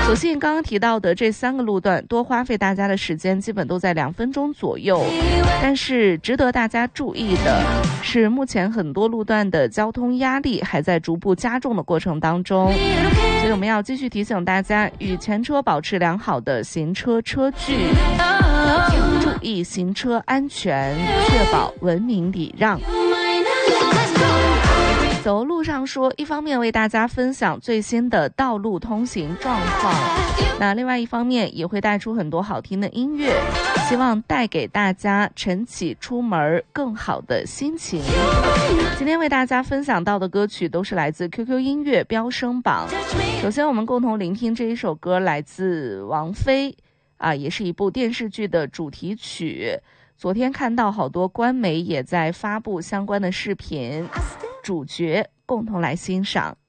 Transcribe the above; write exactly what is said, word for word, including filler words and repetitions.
所幸刚刚提到的这三个路段多花费大家的时间基本都在两分钟左右，但是值得大家注意的是，目前很多路段的交通压力还在逐步加重的过程当中，所以我们要继续提醒大家与前车保持良好的行车车距，注意行车安全，确保文明礼让。走路上说，一方面为大家分享最新的道路通行状况，那另外一方面也会带出很多好听的音乐，希望带给大家晨起出门更好的心情。今天为大家分享到的歌曲都是来自 Q Q 音乐飙升榜。首先我们共同聆听这一首歌，来自王菲啊，也是一部电视剧的主题曲。昨天看到好多官媒也在发布相关的视频，主角共同来欣赏。